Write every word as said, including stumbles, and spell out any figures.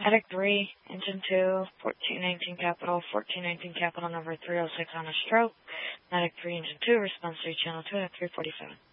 Attic three, Engine two, fourteen nineteen Capital, fourteen nineteen Capital, number three oh six on a stroke. Attic three, Engine two, response three, Channel two at three forty-seven.